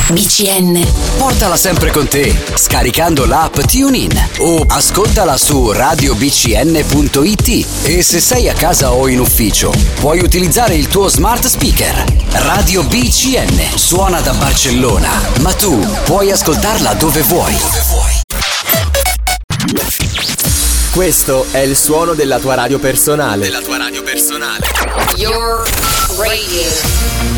BCN. Portala sempre con te, scaricando l'app TuneIn o ascoltala su radiobcn.it. E se sei a casa o in ufficio, puoi utilizzare il tuo smart speaker. Radio BCN suona da Barcellona, ma tu puoi ascoltarla dove vuoi. Questo è il suono della tua radio personale. Your radio.